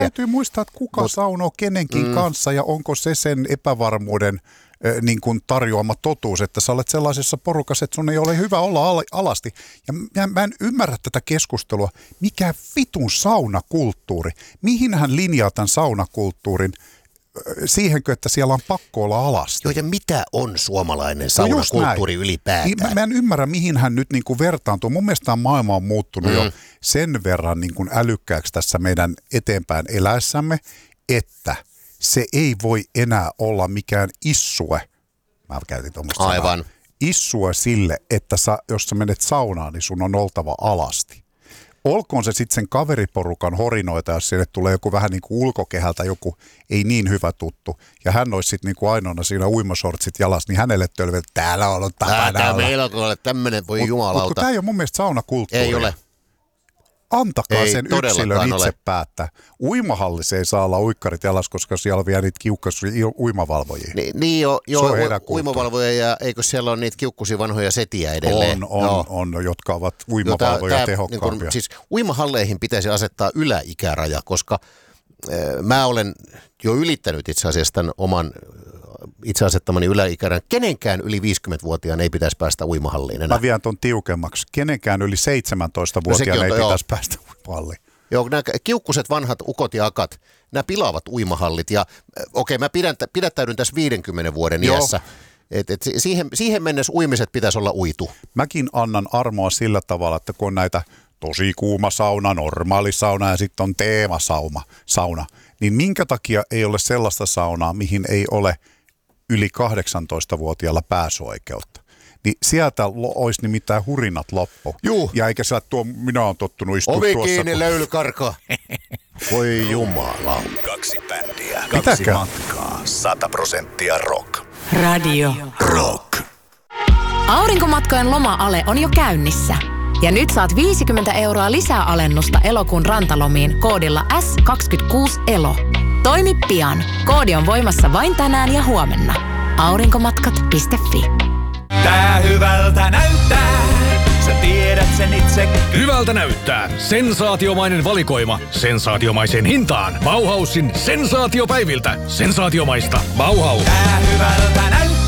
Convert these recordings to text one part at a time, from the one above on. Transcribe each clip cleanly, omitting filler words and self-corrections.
Täytyy muistaa, että kuka saunoo kenenkin kanssa ja onko se sen epävarmuuden niin kuin tarjoama totuus, että sä olet sellaisessa porukassa, että sun ei ole hyvä olla alasti. Ja mä en ymmärrä tätä keskustelua. Mikä vitun saunakulttuuri? Mihin hän linjaa tämän saunakulttuurin? Siihenkö, että siellä on pakko olla alasti? Joo, ja mitä on suomalainen saunakulttuuri ylipäätään? Mä en ymmärrä, mihin hän nyt niin kuin vertaantuu. Mun mielestä maailma on muuttunut jo sen verran niin kuin älykkääksi tässä meidän eteenpäin eläessämme, että se ei voi enää olla mikään issue. Mä käytin tuommoista Aivan. Issue sille, että jos sä menet saunaan, niin sun on oltava alasti. Olkoon se sitten sen kaveriporukan horinoita, jos sinne tulee joku vähän niin kuin ulkokehältä, joku ei niin hyvä tuttu, ja hän olisi sitten niin kuin ainoana siinä uimasortsit jalassa, niin hänelle tölvät, että täällä on ollut tapana Tää meillä on ollut tämmöinen, voi jumalauta. Mutta tämä ei ole mun mielestä saunakulttuuri. Ei ole. Antakaa sen yksilön itse päättää. Uimahallissa ei saa olla uikkarit jalas, koska siellä on vielä niitä kiukkaisia uimavalvojia. Niin jo uimavalvoja, ja eikö siellä ole niitä kiukkuisia vanhoja setiä edelleen? On, jotka ovat uimavalvoja tehokkaampia. Niin siis uimahalleihin pitäisi asettaa yläikäraja, koska mä olen jo ylittänyt itse asiassa tämän oman itse asettamani yläikärän. Kenenkään yli 50-vuotiaan ei pitäisi päästä uimahalliin enää. Mä vien ton tiukemmaksi. Kenenkään yli 17-vuotiaan ei pitäisi päästä uimahalliin. Joo, nämä kiukkuset vanhat ukot ja akat, nämä pilaavat uimahallit. Ja okei, mä pidättäydyn tässä 50 vuoden iässä. Siihen mennessä uimiset pitäisi olla uitu. Mäkin annan armoa sillä tavalla, että kun on näitä tosi kuuma sauna, normaali sauna ja sitten on teemasauna, niin minkä takia ei ole sellaista saunaa, mihin ei ole yli 18-vuotiaalla pääsyoikeutta? Niin sieltä olisi nimittäin hurinat loppu. Juu. Ja eikä sieltä minä olen tottunut istua tuossa. Ovi kiinni, löylykarka. Voi jumala. 2 bändiä, 2 matkaa, 100% rock. Radio Rock. Aurinkomatkojen loma-ale on jo käynnissä. Ja nyt saat 50 € lisää alennusta elokuun rantalomiin koodilla S26ELO. Toimi pian. Koodi on voimassa vain tänään ja huomenna. Aurinkomatkat.fi. Tää hyvältä näyttää, sä tiedät sen itse. Hyvältä näyttää. Sensaatiomainen valikoima. Sensaatiomaiseen hintaan. Bauhausin sensaatiopäiviltä. Sensaatiomaista. Bauhaus. Tää hyvältä näyttää.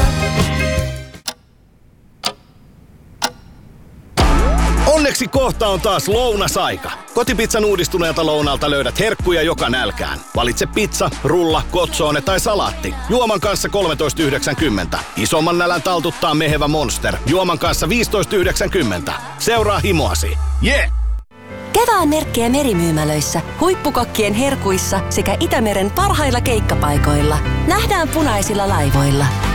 Onneksi kohta on taas lounasaika. Kotipizzan uudistuneelta lounalta löydät herkkuja joka nälkään. Valitse pizza, rulla, kotsoone tai salaatti. Juoman kanssa 13,90. Isomman nälän taltuttaa mehevä Monster. Juoman kanssa 15,90. Seuraa himoasi. Yeah! Kevään merkkejä merimyymälöissä, huippukokkien herkuissa sekä Itämeren parhailla keikkapaikoilla. Nähdään punaisilla laivoilla.